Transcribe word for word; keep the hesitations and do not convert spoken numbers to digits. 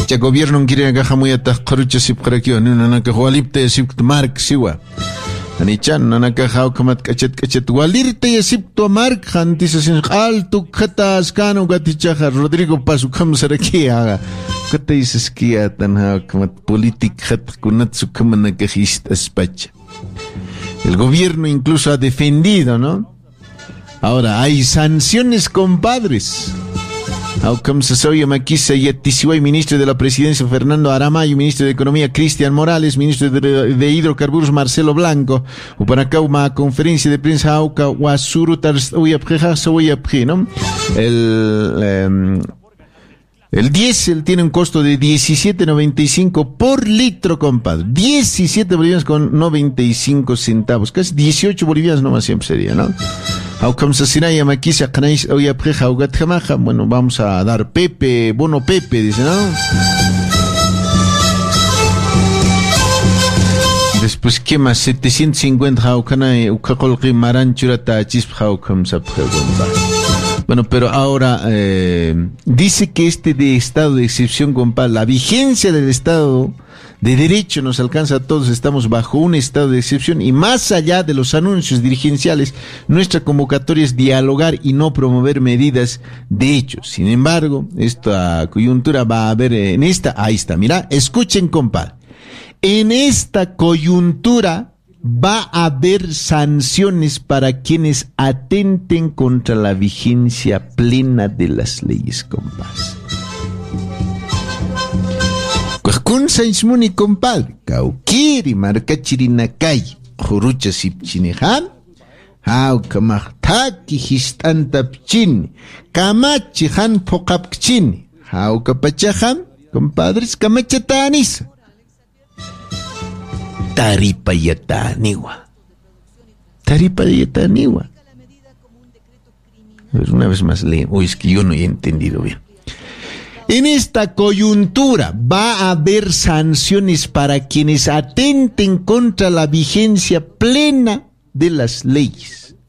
Ya gobierno quiere que muy atascarucha si para que no no que walipte si mark siwa. Ani chan no na que hau kamat kachet kachet walirte si to mark han dice sin alto khatas kanu gatichaja Rodrigo Pasu kam saraki haga. ¿Qué te dices que ya tan hau kamat politik khat kunat su kamana que hist espacha? El gobierno incluso ha defendido, ¿no? Ahora hay sanciones, compadres. Aucam Sasoya Maquisa y Atisiway, ministro de la Presidencia Fernando Aramayo, ministro de Economía Cristian Morales, ministro de, de Hidrocarburos Marcelo Blanco, Upanacauma, conferencia de prensa Auca, Wasuru Tarsuyapjeja, Soyapje, ¿no? El, eh, el diésel tiene un costo de diecisiete noventa y cinco por litro, compadre. diecisiete bolivianos con noventa y cinco centavos. Casi dieciocho bolivianos nomás siempre sería, ¿no? Bueno, vamos a dar Pepe, bono Pepe, dice, ¿no? Después, ¿qué más? setecientos cincuenta Bueno, pero ahora eh, dice que este de estado de excepción, compadre, la vigencia del estado de derecho nos alcanza a todos, estamos bajo un estado de excepción y más allá de los anuncios dirigenciales, nuestra convocatoria es dialogar y no promover medidas de hecho. Sin embargo, esta coyuntura va a haber en esta, ahí está, mira, escuchen, compadre, en esta coyuntura va a haber sanciones para quienes atenten contra la vigencia plena de las leyes, compadre. Con Saismuni, compadre, Kaukiri, Marcachirinacay, Jurucha Sipchinehan, Hau Kamachtaki, Histantapchin, Kamachihan Pokapchin, Hau Kapachahan, compadres, Kamachatanis, Taripayataniwa, Taripayataniwa. Una vez más leen, uy, es que yo no he entendido bien. En esta coyuntura va a haber sanciones para quienes atenten contra la vigencia plena de las leyes.